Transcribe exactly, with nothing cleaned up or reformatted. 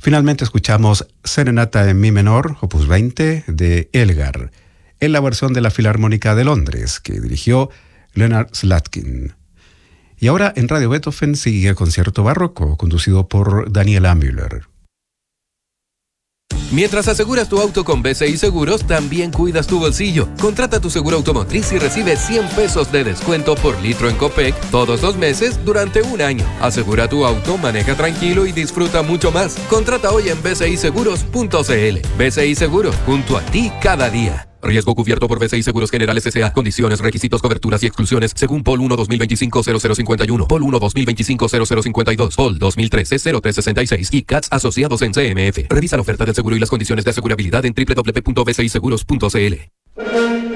Finalmente escuchamos Serenata en Mi menor, opus veinte, de Elgar, en la versión de la Filarmónica de Londres, que dirigió Leonard Slatkin. Y ahora en Radio Beethoven sigue el concierto barroco, conducido por Daniela Müller. Mientras aseguras tu auto con B C I Seguros, también cuidas tu bolsillo. Contrata tu seguro automotriz y recibe cien pesos de descuento por litro en Copec todos los meses durante un año. Asegura tu auto, maneja tranquilo y disfruta mucho más. Contrata hoy en b c i seguros punto c l. B C I Seguros, junto a ti cada día. Riesgo cubierto por B C I Seguros Generales S A. Condiciones, requisitos, coberturas y exclusiones según P O L uno dos mil veinticinco cero cero cincuenta y uno, P O L uno dos mil veinticinco cero cero cincuenta y dos, P O L dos mil trece cero tres sesenta y seis y C A T S asociados en C M F. Revisa la oferta del seguro y las condiciones de asegurabilidad en w w w punto b c i seguros punto c l.